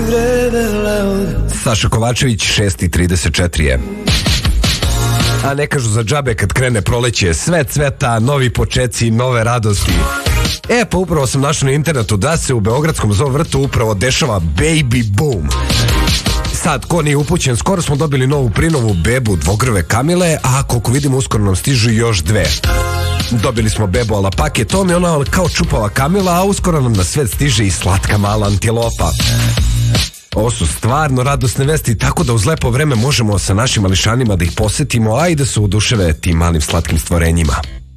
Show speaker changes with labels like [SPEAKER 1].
[SPEAKER 1] Saša Kovačević, 6:34 je. A ne kažu za džabe kad krene proleće, sve cveta, novi počeci, nove radosti. Pa upravo sam našao na internetu da se u beogradskom zoo vrtu upravo dešava baby boom. Sad, ko nije upućen, skoro smo dobili novu prinovu bebu dvogrve kamile, a koliko vidimo uskoro nam stižu još dve. Dobili smo bebu alapake, to mi je ona kao čupava kamila, a uskoro nam na svet stiže i slatka mala antilopa. Ovo su stvarno radosne vesti, tako da uz lepo vreme možemo sa našim mališanima da ih posetimo, a i da se oduševe tim malim slatkim stvorenjima.